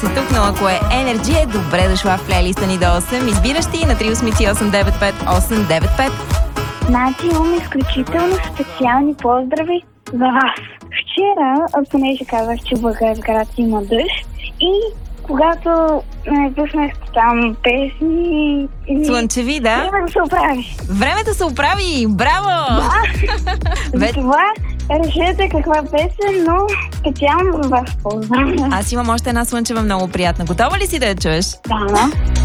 Стукнала, ако е Energy, добре дошла в плейлиста ни до 8. Избираш ти на 383-895-895. Значи имам изключително специални поздрави за вас. Вчера, понеже казах, че в град има дъжд и когато пуснахте там песни... Слънчеви, да? Време да се оправи. Време да се оправи! Браво! За това решете каква песен, но специално за вас поздравя. Аз имам още една слънчева много приятна. Готова ли си да я чуеш? Да.